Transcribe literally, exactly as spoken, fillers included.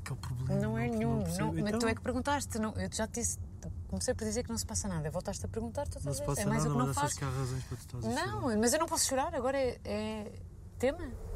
que é o problema? Não é Não nenhum. percebo. Não, mas Então, tu é que perguntaste. Não, eu já te disse. Comecei por dizer que não se passa nada. Voltaste a perguntar toda não a se vez. passa É mais nada, o que mas não achas faço. que há razões para tu estás a chorar? Não, mas eu não posso chorar. Agora é, é tema.